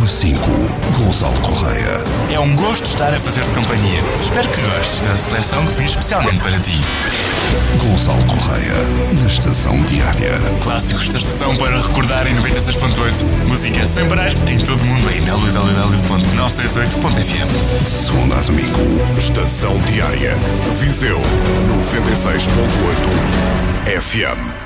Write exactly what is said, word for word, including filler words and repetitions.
Número cinco. Gonçalo Correia. É um gosto estar a fazer-te companhia. Espero que gostes da seleção que fiz especialmente para ti. Gonçalo Correia, na Estação Diária. Clássicos da estação para recordar em noventa e seis ponto oito. Música sem parar em todo o mundo em w w w ponto novecentos e sessenta e oito ponto f m. De segunda a domingo. Estação Diária. Viseu noventa e seis ponto oito F M.